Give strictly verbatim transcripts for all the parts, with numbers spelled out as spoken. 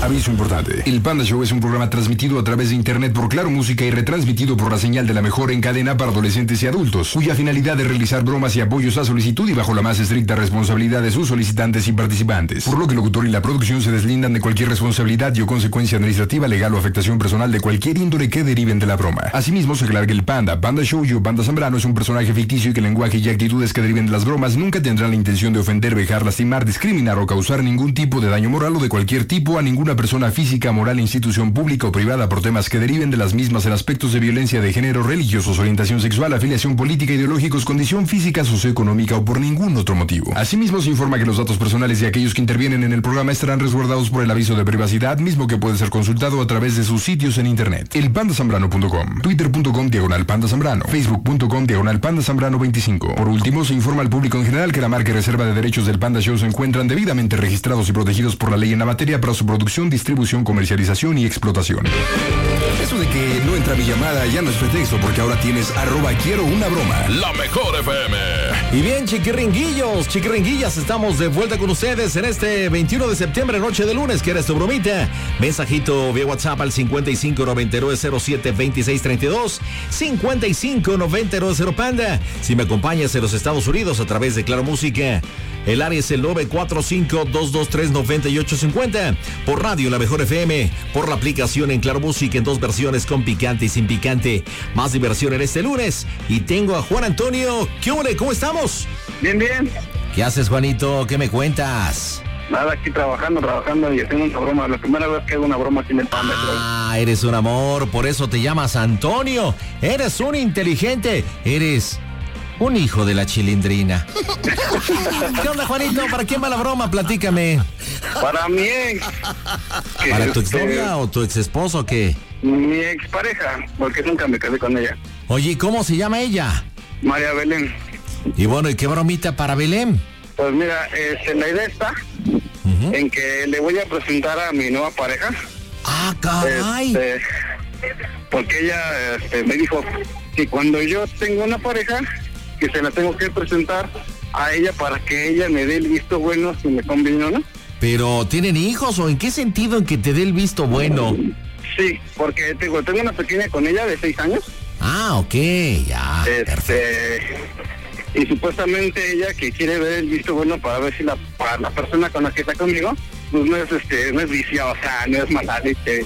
Aviso importante. El Panda Show es un programa transmitido a través de internet por Claro Música y retransmitido por la señal de la mejor en cadena para adolescentes y adultos, cuya finalidad es realizar bromas y apoyos a solicitud y bajo la más estricta responsabilidad de sus solicitantes y participantes. Por lo que el locutor y la producción se deslindan de cualquier responsabilidad y o consecuencia administrativa, legal o afectación personal de cualquier índole que deriven de la broma. Asimismo, se aclara que el Panda, Panda Show y o Panda Zambrano es un personaje ficticio y que el lenguaje y actitudes que deriven de las bromas nunca tendrán la intención de ofender, vejar, lastimar, discriminar o causar ningún tipo de daño moral o de cualquier tipo a ninguna persona física, moral, institución pública o privada por temas que deriven de las mismas en aspectos de violencia de género, religiosos, orientación sexual, afiliación política, ideológicos, condición física, socioeconómica o por ningún otro motivo. Asimismo, se informa que los datos personales de aquellos que intervienen en el programa estarán resguardados por el aviso de privacidad, mismo que puede ser consultado a través de sus sitios en internet. El panda zambrano punto com, twitter punto com diagonal panda zambrano, facebook punto com diagonal panda zambrano veinticinco. Por último, se informa al público en general que la marca y reserva de derechos del Panda Show se encuentran debidamente registrados y protegidos por la ley en la materia para su producción, distribución, comercialización y explotación. Eso de que no entra mi llamada ya no es pretexto, porque ahora tienes arroba quiero una broma. La mejor F M. Y bien, chiquiringuillos, chiquiringuillas, estamos de vuelta con ustedes en este veintiuno de septiembre, noche de lunes. ¿Quieres tu bromita? Mensajito vía WhatsApp al cincuenta y cinco noventa y nueve cero siete veintiséis treinta y dos, cincuenta y cinco noventa y nueve cero Panda. Si me acompañas en los Estados Unidos a través de Claro Música, el área es el nueve cuatro cinco, dos dos tres, nueve ocho cinco cero. Por radio La Mejor F M, por la aplicación en Claro Música en dos versiones, con picante y sin picante. Más diversión en este lunes. Y tengo a Juan Antonio. ¿Qué ole? ¿Cómo estamos? Bien, bien. ¿Qué haces, Juanito? ¿Qué me cuentas? Nada, aquí trabajando, trabajando y haciendo una broma. La primera vez que hago una broma aquí en el Panda. Ah, eres un amor, por eso te llamas Antonio. Eres un inteligente. Eres un hijo de la chilindrina. ¿Qué onda, Juanito? ¿Para quién va la broma? Platícame. Para mi ex. ¿Para tu exnovia o tu ex esposo o qué? Mi expareja, porque nunca me casé con ella. Oye, ¿cómo se llama ella? María Belén. Y bueno, ¿y qué bromita para Belén? Pues mira, este, la idea está uh-huh. en que le voy a presentar a mi nueva pareja. Ah, caray. Este, porque ella este, me dijo que cuando yo tengo una pareja, que se la tengo que presentar a ella para que ella me dé el visto bueno si me conviene o no. ¿Pero tienen hijos o en qué sentido en que te dé el visto bueno? Sí, porque tengo, tengo una pequeña con ella de seis años. Ah, ok, ya, este, perfecto. Y supuestamente ella que quiere ver el visto bueno para ver si la, para la persona con la que está conmigo, pues no es este, no es viciosa, no es mala leche.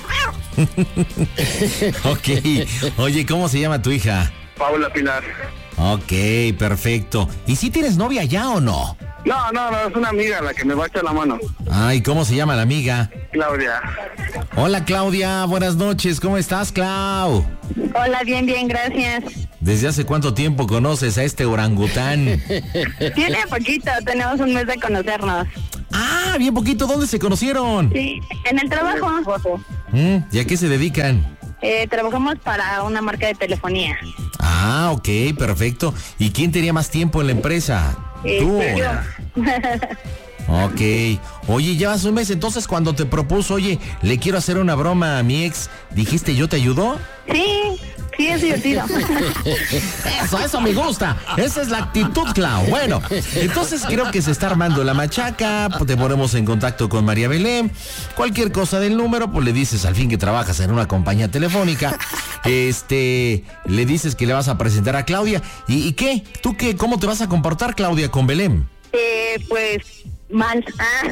Ok, oye, ¿cómo se llama tu hija? Paula Pilar. Ok, perfecto. ¿Y si tienes novia ya o no? No, no, no, es una amiga la que me va a echar la mano. Ay, ¿cómo se llama la amiga? Claudia. Hola, Claudia, buenas noches, ¿cómo estás, Clau? Hola, bien, bien, gracias. ¿Desde hace cuánto tiempo conoces a este orangután? Tiene poquito, tenemos un mes de conocernos. Ah, bien poquito, ¿dónde se conocieron? Sí, en el trabajo. ¿Mm? ¿Y a qué se dedican? Eh, trabajamos para una marca de telefonía. Ah, ok, perfecto. ¿Y quién tenía más tiempo en la empresa? Eh, ¿Tú? Yo. Ok. Oye, llevas un mes, entonces cuando te propuso, oye, le quiero hacer una broma a mi ex, ¿dijiste yo te ayudo? Sí, sí, es divertido. Eso, eso me gusta. Esa es la actitud, Clau. Bueno, entonces creo que se está armando la machaca. Te ponemos en contacto con María Belén. Cualquier cosa del número, pues le dices al fin que trabajas en una compañía telefónica. Este, le dices que le vas a presentar a Claudia. ¿Y, y qué? ¿Tú qué? ¿Cómo te vas a comportar, Claudia, con Belén? Eh, pues... Mal.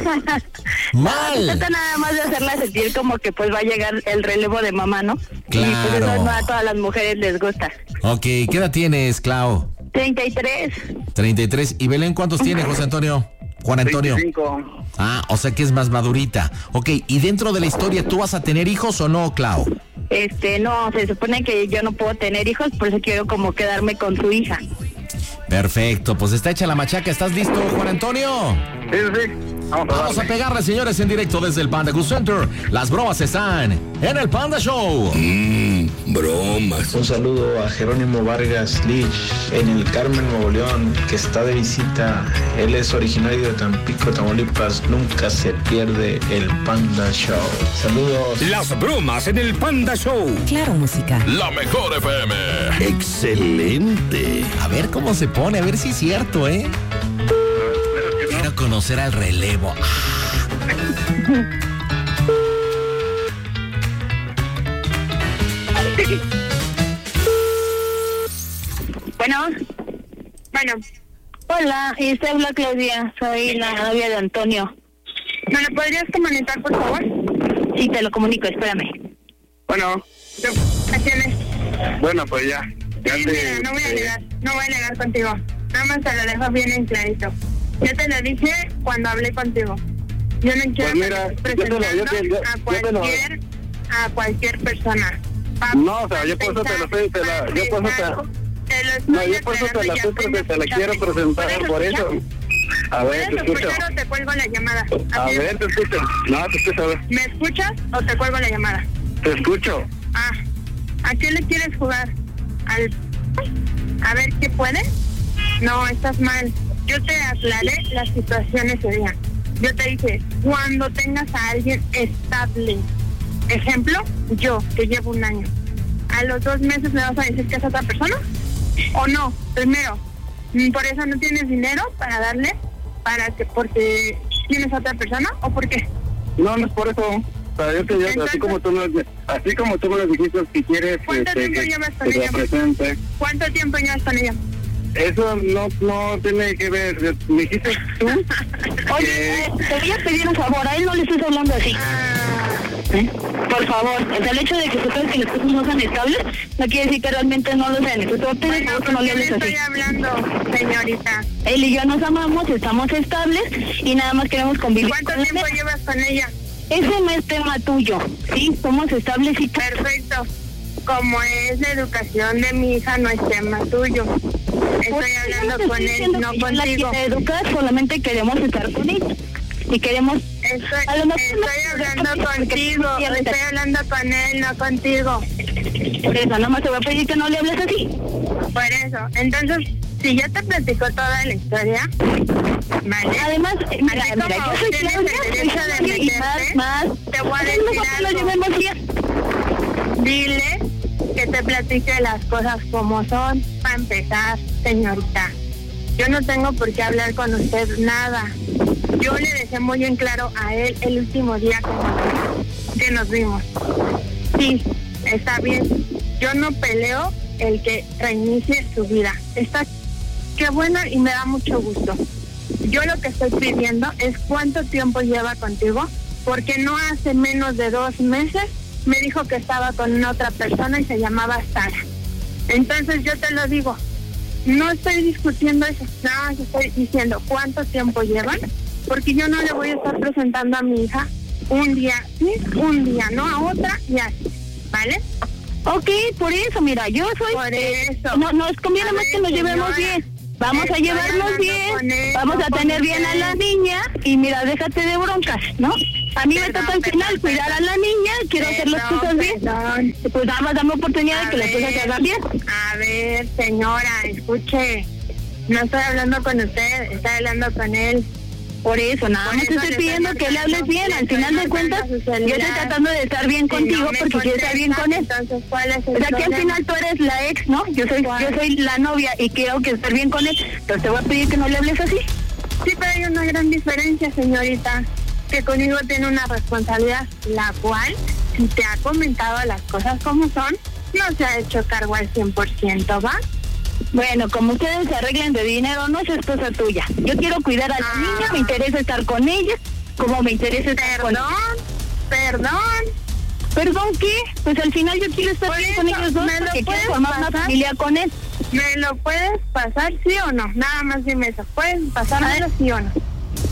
Mal. Se trata nada más de hacerla sentir como que pues va a llegar el relevo de mamá, ¿no? Claro. Y pues eso no a todas las mujeres les gusta. Ok, ¿qué edad tienes, Clau? treinta y tres. treinta y tres. ¿Y Belén cuántos tiene, José Antonio? Juan Antonio. veinticinco. Ah, o sea que es más madurita. Ok, ¿y dentro de la historia tú vas a tener hijos o no, Clau? Este, no, se supone que yo no puedo tener hijos, por eso quiero como quedarme con su hija. Perfecto, pues está hecha la machaca. ¿Estás listo, Juan Antonio? Sí, sí. Vamos a, Vamos a pegarle, señores, en directo desde el Panda Cool Center. Las bromas están en el Panda Show. Mmm, bromas. Un saludo a Jerónimo Vargas Lich en el Carmen, Nuevo León, que está de visita. Él es originario de Tampico, Tamaulipas. Nunca se pierde el Panda Show. Saludos. Las bromas en el Panda Show. Claro Música. La mejor F M. Excelente. A ver cómo se pone, a ver si es cierto, ¿eh? Quiero conocer al relevo. Bueno. Bueno. Hola, y usted habla Claudia, soy la novia de Antonio. ¿Me lo podrías comunicar, por favor? Sí, te lo comunico, espérame. Bueno. ¿A quién es? Bueno, pues ya. ya Sí, te, mira, no voy a eh, negar, no voy a negar contigo. Nada más te lo dejo bien en clarito. Yo te lo dije cuando hablé contigo. Yo no quiero Pues mira, que estés yo te lo- yo presentando te- yo- a yo te lo- cualquier, a cualquier persona. Pa- No, o sea, yo por eso te lo estoy, te la, yo por eso te, te lo estoy no, yo por eso te la, aclarando estoy, ya, te la ¿me quiero escuchas? presentar, por eso. A ver, te ¿Puedes escucho. escuchar o te cuelgo la llamada? A Así ver, es. te escucho. No, te escucho, a ver. ¿Me escuchas o te cuelgo la llamada? Te escucho. Ah, ¿a qué le quieres jugar? ¿Al... A ver, ¿qué puedes? No, estás mal. Yo te aclaré la situación ese día. Yo te dije, cuando tengas a alguien estable, ejemplo, yo, que llevo un año, ¿a los dos meses me vas a decir que es otra persona? ¿O no? Primero, ¿por eso no tienes dinero para darle? ¿Para que porque tienes a otra persona? ¿O por qué? No, no es por eso. O sea, yo te yo, Entonces- así como tú me, así como tú me lo dijiste, si quieres ¿Cuánto este, tiempo que, llevas con que te ella? presente. ¿Cuánto tiempo llevas con ella? Eso no, no tiene que ver. Me dijiste tú. Oye, que- eh, te voy a pedir un favor, a él no le estés hablando así. ¿Eh? Por favor, o sea, el hecho de que tú sabes que las cosas no sean estables, no quiere decir que realmente no lo sean. Entonces, te pido por favor que no le hables así. estoy hablando, señorita? Él y yo nos amamos, estamos estables y nada más queremos convivir ¿Cuánto con tiempo él. llevas con ella? Ese no es tema tuyo, ¿sí? Somos estables y Perfecto. Como es la educación de mi hija, no es tema tuyo. Estoy hablando con él, no yo la contigo. quiero educar, solamente queremos estar con ella. Y queremos... Estoy, A lo mejor estoy no- hablando contigo, estoy hablando con él, no contigo. Por eso, nada más te voy a pedir que no le hables así. Por eso. Entonces, si ya te platicó toda la historia, ¿vale? Además, eh, mira, Así mira, como yo soy tienes Claudia, el soy derecho de Claudia y más, meterte, más... te voy a Es decir mejor que lo algo. llevemos bien. Dile que te platique las cosas como son, para empezar, señorita. Yo no tengo por qué hablar con usted nada. Yo le dejé muy en claro a él el último día que nos, que nos vimos. Sí, está bien. Yo no peleo el que reinicie su vida. Está qué bueno y me da mucho gusto. Yo lo que estoy pidiendo es cuánto tiempo lleva contigo, porque no hace menos de dos meses me dijo que estaba con otra persona y se llamaba Sara. Entonces yo te lo digo, no estoy discutiendo eso, nada más estoy diciendo cuánto tiempo llevan, porque yo no le voy a estar presentando a mi hija un día sí, un día, no a otra y así, ¿vale? Ok, por eso, mira, yo soy... Por eso. No, nos conviene A más ver, que nos llevemos señora, bien. Vamos a estoy llevarnos hablando bien, con él, vamos no a con tener bien a usted. la niña y mira, déjate de broncas, ¿no? A mí me Perdón, toca al final perdón, cuidar a perdón. la niña, quiero hacer las Perdón, cosas bien. perdón. Pues nada más dame oportunidad de A que las cosas se ver, hagan bien. A ver, señora, escuche. No estoy hablando con usted, estoy hablando con él. Por eso, nada Por más te eso estoy le pidiendo estoy que le hables marcando, bien. le Al estoy final de marcando cuentas, su yo celular. estoy tratando de estar bien Si contigo no me porque quiero estar bien con él. Entonces, ¿cuál es el O sea, que al problema? final tú eres la ex, ¿no? Yo soy ¿Cuál? yo soy la novia y quiero que estar bien con él. Entonces te voy a pedir que no le hables así. Sí, pero hay una gran diferencia, señorita, que conmigo tiene una responsabilidad, la cual, si te ha comentado las cosas como son, no se ha hecho cargo al cien por ciento, ¿va? Bueno, como ustedes se arreglen de dinero, no es cosa tuya. Yo quiero cuidar a la Ah. niña, me interesa estar con ella, como me interesa estar con Perdón, perdón. ¿Perdón qué? Pues al final yo quiero estar Por bien con eso, ellos dos ¿me lo porque quiero puedes formar una pasar? familia con él. ¿Me lo puedes pasar, sí o no? Nada más dime eso. ¿Puedes pasármelo, sí o no?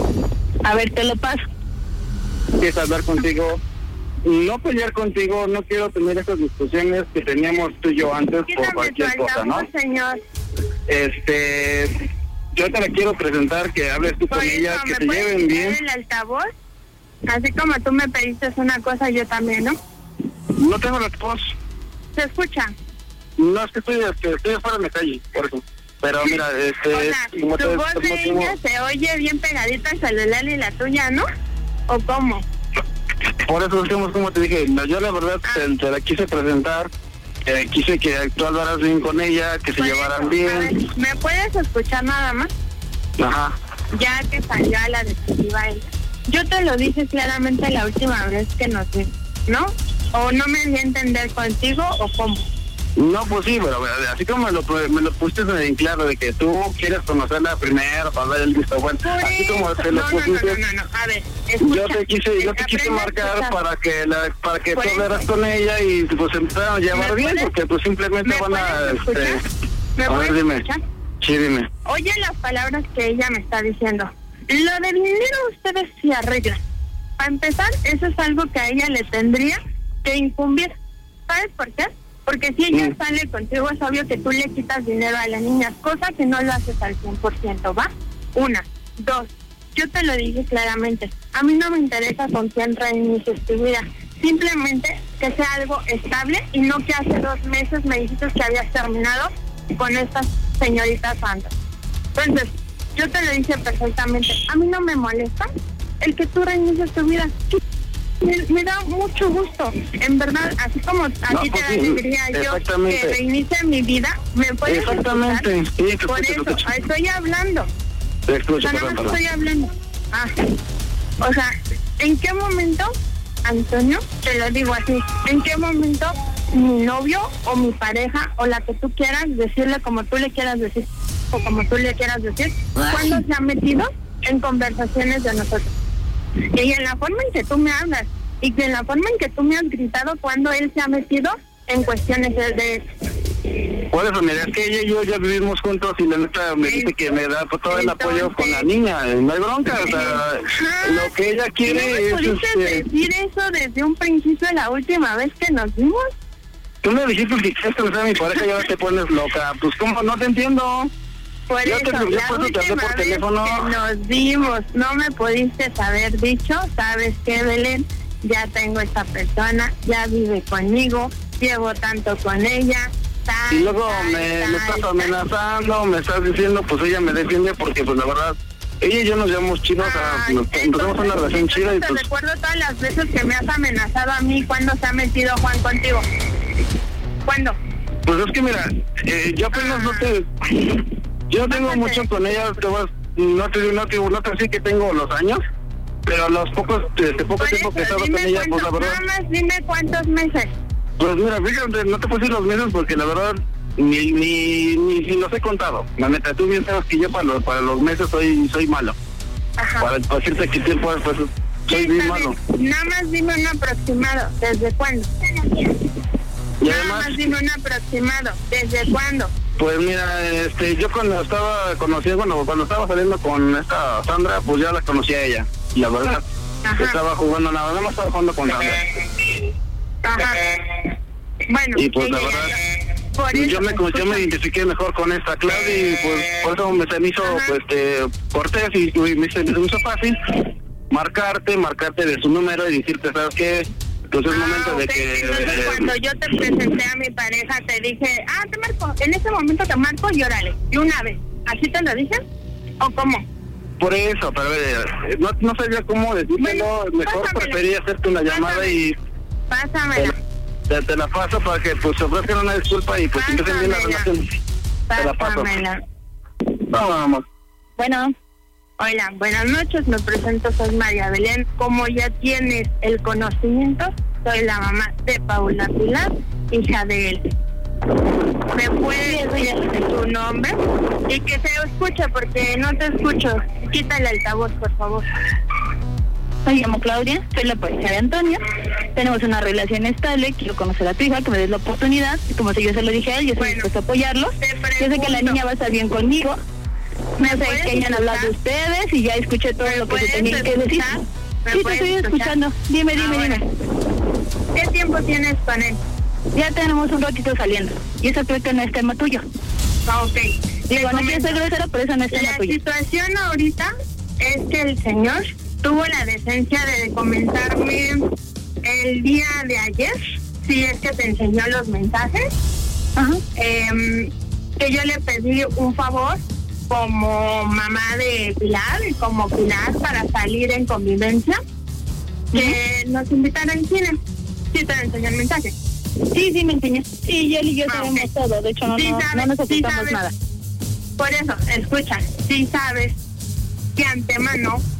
A ver, te lo paso. Empieza a hablar contigo. No pelear contigo, no quiero tener esas discusiones que teníamos tú y yo antes por Quítame tu cualquier cosa, ¿no? altavoz, señor. Este, yo te la quiero presentar, que hables tú Por con ella, eso, que ¿me se puedes lleven quitar bien. el altavoz? Así como tú me pediste una cosa, yo también, ¿no? No tengo la voz, ¿Se escucha? no es que estoy, este, estoy afuera de la calle, por eso. Pero mira, este, O sea, como tu te- voz como de te- ella se oye bien pegadita al celular y la tuya, ¿no? ¿O cómo? por eso decimos, como te dije, no, yo la verdad Ah. te, te la quise presentar, eh, quise que tú hablaras bien con ella, que se Por llevaran eso, a ver, bien. ¿me puedes escuchar nada más? Ajá. Ya que salió a la defensiva ella. Yo te lo dije claramente la última vez que nos vimos, ¿no? ¿O no me di a entender contigo o cómo? No, pues sí, pero así como me lo, me lo pusiste en claro de que tú quieres conocerla primero para dar el visto bueno, así como te lo no, pusiste. No, no, no, no, no, a ver, escucha, yo te quise, yo te quise marcar para que la, para que tú hablaras con ella y pues empezaran a llevar bien, puedes, porque pues simplemente van a... Este, ¿Me a ver, dime. Escuchar? Sí, dime. Oye las palabras que ella me está diciendo. Lo del dinero ustedes se arreglan. Para empezar, eso es algo que a ella le tendría que incumbir. ¿Sabes por qué? Porque si ella mm. sale contigo, es obvio que tú le quitas dinero a la niña, cosa que no lo haces al cien por ciento, ¿va? Una. Dos. Yo te lo dije claramente. A mí no me interesa con quién reinicies tu vida. Simplemente que sea algo estable y no que hace dos meses me dijiste que habías terminado con estas señoritas santas. Entonces, yo te lo dije perfectamente. A mí no me molesta el que tú reinicies tu vida. Me, me da mucho gusto, en verdad, así como a ti no, te pues da alegría sí, yo que reinicie mi vida, me puedes exactamente, sí, que por escucho, eso, escucho. estoy hablando. Te escucho, o sea, perdón, no estoy hablando. Ah, o sea, ¿en qué momento, Antonio, te lo digo así, en qué momento mi novio o mi pareja o la que tú quieras decirle como tú le quieras decir o como tú le quieras decir, cuando se ha metido en conversaciones de nosotros? Y en la forma en que tú me hablas y en la forma en que tú me has gritado cuando él se ha metido en cuestiones de... Por eso, mira, es que ella y yo ya vivimos juntos y la neta me dice que me da todo el Entonces, apoyo con la niña, no hay bronca, o sea, ajá, lo que ella quiere ¿no me es... pudiste este... decir eso desde un principio la última vez que nos vimos? Tú me dijiste que quieres conocer a mi pareja y ahora te pones loca, pues ¿cómo? No te entiendo. Por yo eso, te, yo la por última te por vez teléfono. que nos vimos, no me pudiste haber dicho, ¿sabes qué, Belén? Ya tengo esta persona, ya vive conmigo, llevo tanto con ella. Tal, y luego tal, me, tal, me estás tal. amenazando, me estás diciendo, pues ella me defiende porque pues la verdad, ella y yo nos llevamos chidos, o sea, nos empezamos una relación chida y te pues... recuerdo todas las veces que me has amenazado a mí cuando se ha metido Juan contigo. ¿Cuándo? Pues es que mira, eh, yo apenas ah. no te... Yo tengo Bájate. mucho con ella, te vas, no te no te no te sé que tengo los años, pero los pocos, este poco Por tiempo eso, que he estado con ella, pues la verdad... Nada más dime cuántos meses. Pues mira, fíjate, no te puedo decir los meses porque la verdad ni ni ni, ni los he contado. La neta, tú bien sabes que yo para los, para los meses soy soy malo. Ajá. Para, para decirte que tiempo pues soy bien malo. Nada más dime un aproximado, ¿desde cuándo? Y Nada además, más dime un aproximado, ¿desde cuándo? Pues mira, este, yo cuando estaba conociendo, bueno, cuando estaba saliendo con esta Sandra, pues ya la conocía a ella. Y la verdad, Ajá. estaba jugando nada, nada más estaba jugando con Sandra. Ajá. Bueno, y pues la verdad, por eso, yo me yo me identifiqué mejor con esta Claudia y pues por eso me, se me hizo Ajá. pues este cortés y, y me, se me hizo fácil marcarte, marcarte de su número y decirte, ¿sabes qué? Entonces es ah, momento okay. de que... Entonces eh, cuando yo te presenté a mi pareja te dije, ah, te marco, en ese momento te marco y órale, y una vez, ¿así te lo dije? ¿O cómo? Por eso, pero eh, no, no sabía cómo decírtelo, bueno, mejor pásamela. Prefería hacerte una llamada pásamela. y... Pásamela. Te, te la paso para que pues se ofrezcan una disculpa y pues empiecen bien la relación. Te la paso. No, vamos. Bueno. Hola, buenas noches, me presento, soy María Belén. Como ya tienes el conocimiento, soy la mamá de Paula Pilar, hija de él. ¿Me puedes decir tu nombre? Y que se escuche, porque no te escucho. Quítale el altavoz, por favor. Me llamo Claudia, soy la pareja de Antonio. Tenemos una relación estable, quiero conocer a tu hija, que me des la oportunidad. Y como si yo se lo dije a él, yo estoy dispuesto a apoyarlos. Yo sé que la niña va a estar bien conmigo. Me sé que hayan hablado de ustedes y ya escuché todo lo que se tenía que decir. Sí, te estoy escuchando. Dime, dime, ah, dime. ¿Qué tiempo tienes con él? Ya tenemos un ratito saliendo. Y eso creo que no es tema tuyo. Ah, ok. Digo, no quiero ser grosera, pero eso no es tema la tuyo. La situación ahorita es que el señor tuvo la decencia de comentarme el día de ayer, si es que te enseñó los mensajes, Ajá. Eh, que yo le pedí un favor como mamá de Pilar y como Pilar para salir en convivencia, que uh-huh. nos invitaran al cine. ¿Sí te enseñó el mensaje? Sí, sí me enseñó. Sí, y él y yo ah, sabemos okay. todo. De hecho, no, sí no, sabes, no nos ocultamos sí nada. Por eso, escucha, sí sabes que antemano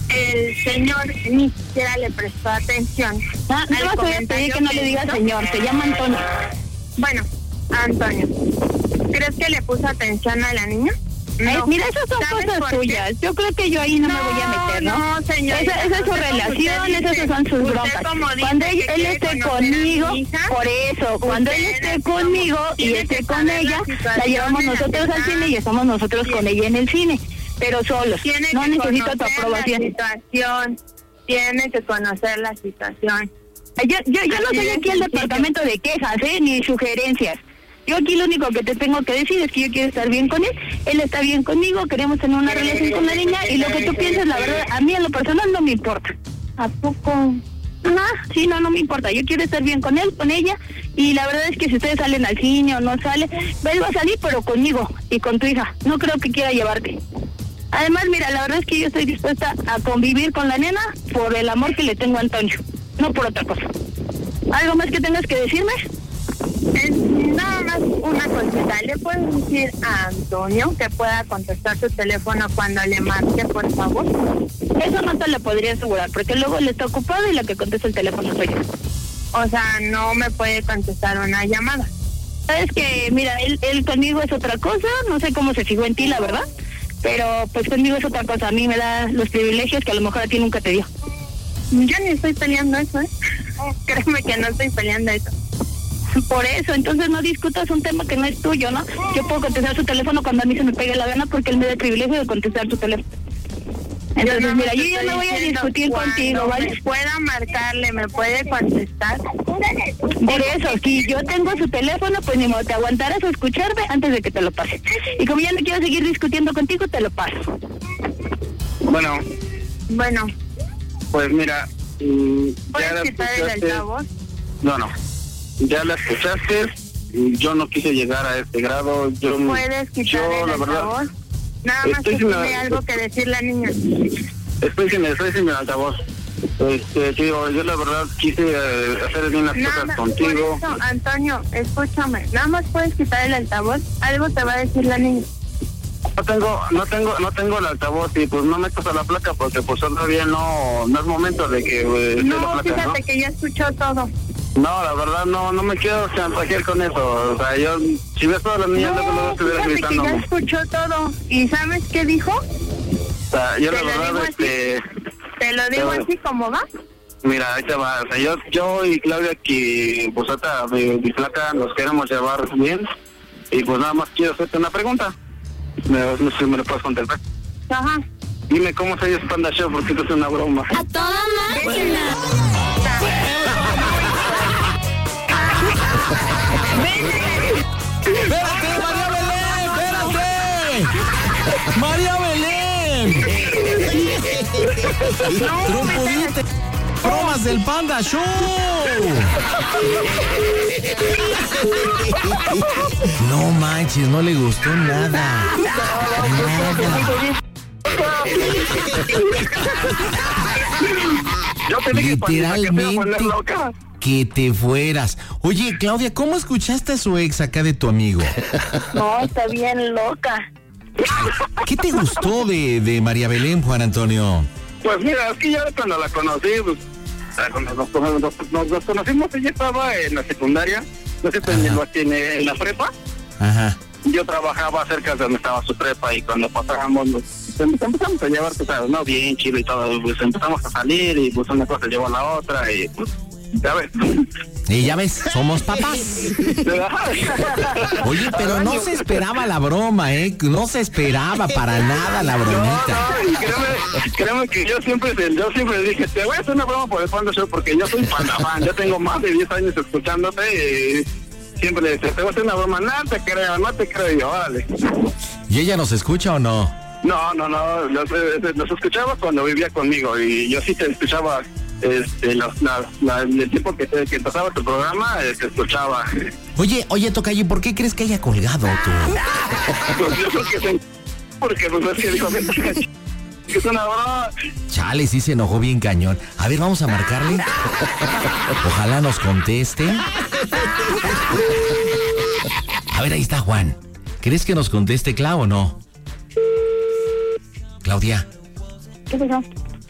el señor ni siquiera le prestó atención. Ah, no vas a pedir que no le diga señor, se llama Antonio. Bueno, Antonio, ¿crees que le puso atención a la niña? No. Ay, mira, esas son cosas tuyas. Yo creo que yo ahí no, no me voy a meter, ¿no? No, señor. Esa, esa es su relación, esas son sus broncas. Cuando él, él esté conmigo, por eso, cuando él esté conmigo y esté con ella, la llevamos nosotros al cine y estamos nosotros con ella en el cine, pero solos. No necesito tu aprobación. Situación. Tiene que conocer la situación. Yo, yo, yo no soy aquí el departamento de quejas, ¿eh? Ni sugerencias. Yo aquí lo único que te tengo que decir es que yo quiero estar bien con él, él está bien conmigo, queremos tener una relación con la niña y lo que tú piensas, la verdad, a mí en lo personal no me importa. ¿A poco? Ajá, sí, no, no me importa, yo quiero estar bien con él, con ella y la verdad es que si ustedes salen al cine o no salen, él va a salir pero conmigo y con tu hija, no creo que quiera llevarte. Además, mira, la verdad es que yo estoy dispuesta a convivir con la nena por el amor que le tengo a Antonio, no por otra cosa. ¿Algo más que tengas que decirme? Es nada más una cosita. ¿Le puedes decir a Antonio que pueda contestar su teléfono cuando le marque, por favor? Eso no te lo podría asegurar, porque luego él está ocupado y la que contesta el teléfono soy yo. O sea, no me puede contestar una llamada. Sabes que, mira, él, él conmigo es otra cosa, no sé cómo se fijó en ti, la verdad, pero pues conmigo es otra cosa. A mí me da los privilegios que a lo mejor a ti nunca te dio. Yo ni estoy peleando eso, ¿eh? Créeme que no estoy peleando eso. Por eso, entonces no discutas un tema que no es tuyo, ¿no? Yo puedo contestar su teléfono cuando a mí se me pegue la gana porque él me da el privilegio de contestar su teléfono. Entonces, no, mira, yo ya no voy a discutir contigo, ¿vale? Pueda marcarle, ¿me puede contestar? Por eso, si yo tengo su teléfono, pues ni modo, te aguantarás a escucharme antes de que te lo pase. Y como ya no quiero seguir discutiendo contigo, te lo paso. Bueno. Bueno. Pues mira... Mm, ¿puedes quitar el altavoz? No, no. Ya la escuchaste, yo no quise llegar a este grado. Yo, ¿puedes quitar yo, el altavoz? Nada más que tiene la... algo que decir la niña. Estoy sin, estoy sin el altavoz. Este, digo, yo la verdad quise eh, hacer bien las nada, cosas contigo. Por eso, Antonio, escúchame, nada más puedes quitar el altavoz, algo te va a decir la niña. No tengo, no tengo, no tengo el altavoz y pues no metas a la placa porque pues todavía no, no es momento de que eh, no, la placa, fíjate ¿no? que ya escuchó todo. No, la verdad no, no me quiero chantajear con eso. O sea, yo, si ves todas las niñas, no, no estuviera gritando. Que ya escuchó todo. ¿Y sabes qué dijo? O sea, yo la verdad, este... ¿Te lo digo así como va? Mira, ahí te va. O sea, yo, yo y Claudia, que pues ahorita mi, mi flaca nos queremos llevar bien. Y pues nada más quiero hacerte una pregunta. Me, no sé si me lo puedes contestar. Ajá. Dime cómo se llama Panda Show, porque esto es una broma. A toda máquina. ¡Espérate, María Belén! ¡María Belén! ¡Trompudite! ¡Bromas del Panda Show! No manches, no le gustó nada. Nada. Literalmente que te fueras. Oye, Claudia, ¿cómo escuchaste a su ex acá de tu amigo? No, está bien loca. ¿Qué te gustó de, de María Belén, Juan Antonio? Pues mira, es que ya cuando la conocí, pues, cuando nos, nos, nos, nos conocimos, ella estaba en la secundaria, no sé, en, en, en la prepa. Ajá. Yo trabajaba cerca de donde estaba su prepa y cuando pasábamos, nos empezamos a llevar, pues, no, bien chido y todo, pues empezamos a salir y pues una cosa llevó a la otra y pues, ya ves. Y ya ves, somos papás. Oye, pero no se esperaba la broma, ¿eh? No se esperaba para nada la bromita. No, no, créeme, créeme que yo siempre, yo siempre dije, te voy a hacer una broma por el Panda Show porque yo soy Panda fan, yo tengo más de diez años escuchándote y siempre le decía, te voy a hacer una broma, no te creo, no te creo, y yo, órale. ¿Y ella nos escucha o no? No, no, no, los, los escuchaba cuando vivía conmigo y yo sí te escuchaba. Este, la, la, la, el tiempo que, que pasaba tu programa, eh, te escuchaba. Oye, oye, Tocayo, ¿por qué crees que haya colgado tú? Pues yo creo que se... Porque pues es que dijo que es una broma. Chale, sí se enojó bien cañón. A ver, vamos a marcarle. Ojalá nos conteste. A ver, ahí está Juan. ¿Crees que nos conteste Clau o no? Claudia. ¿Qué pasó?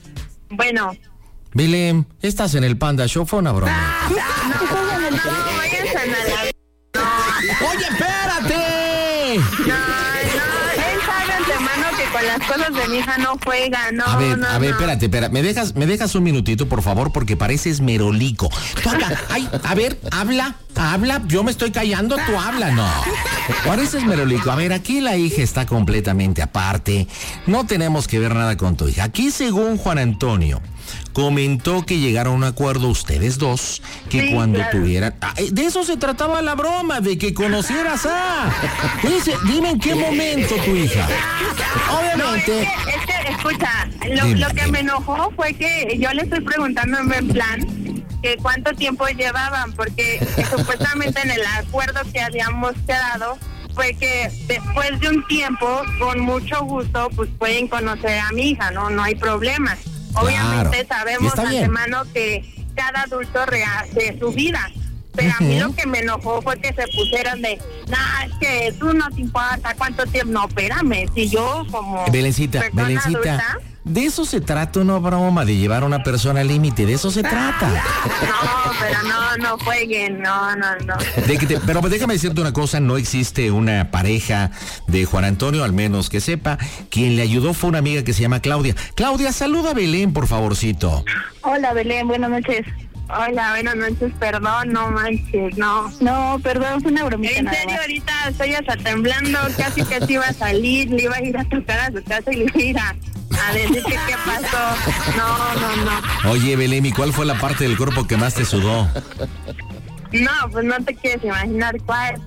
Bueno. Belén, estás en el Panda Show, fue una broma. No, no, no, váyanse a la... No. ¡Oye, espérate! No, no, él sabe antemano que con las cosas de mi hija no juega, no, A ver, no, a ver, no. espérate, espérate, me dejas, me dejas un minutito, por favor, porque pareces merolico. Tú habla, ay, a ver, habla, habla, yo me estoy callando, tú habla, no. Pareces merolico. A ver, aquí la hija está completamente aparte, no tenemos que ver nada con tu hija. Aquí, según Juan Antonio, comentó que llegaron a un acuerdo ustedes dos, que Sí, cuando claro. tuvieran... Ah, de eso se trataba la broma, de que conocieras a... Dice, dime en qué momento tu hija. No, es Obviamente... que, es que, escucha, lo, Dime, lo que dime. me enojó fue que yo le estoy preguntando en plan que cuánto tiempo llevaban, porque supuestamente en el acuerdo que habíamos quedado fue que después de un tiempo, con mucho gusto, pues pueden conocer a mi hija, no, no hay problema. Obviamente Claro, y sabemos está bien. antemano que cada adulto rehace su vida. Pero a mí Ujú. lo que me enojó fue que se pusieran de, nah, es que tú no te importa cuánto tiempo. No, espérame, si yo como Belencita, persona Belencita, adulta, de eso se trata una broma, de llevar a una persona al límite, de eso se trata. no, pero no, no jueguen, no, no, no. De que te- pero déjame decirte una cosa, no existe una pareja de Juan Antonio, al menos que sepa. Quien le ayudó fue una amiga que se llama Claudia. Claudia, saluda a Belén, por favorcito. Hola, Belén, buenas noches. Hola, buenas noches, perdón, no manches, no. No, perdón, fue una bromita En nada serio, más. ahorita estoy hasta temblando, casi que se iba a salir, le iba a ir a tocar a su casa y le iba a ir a, a decir que qué pasó. No, no, no. Oye, Belén, ¿y cuál fue la parte del cuerpo que más te sudó? No, pues no te quieres imaginar cuál.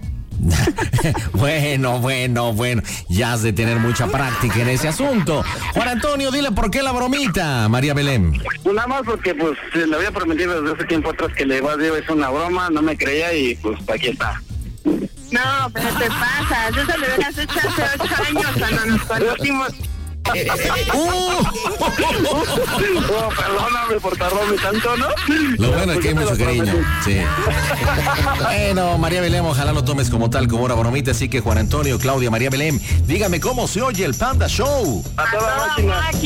Bueno, bueno, bueno, ya has de tener mucha práctica en ese asunto. Juan Antonio, dile por qué la bromita, María Belén. Pues nada más porque pues le había prometido desde hace tiempo atrás que le iba a decir es una broma, no me creía y pues aquí está. No, pero te pasas, eso lo hubieras hecho hace ocho años cuando nos conocimos. Oh, perdóname por tardarme tanto, ¿no? Lo bueno es que hay Pues yo mucho te lo cariño. prometí. Sí. Bueno, María Belén, ojalá lo tomes como tal, como una bromita. Así que Juan Antonio, Claudia, María Belén, dígame cómo se oye el Panda Show. A toda máquina.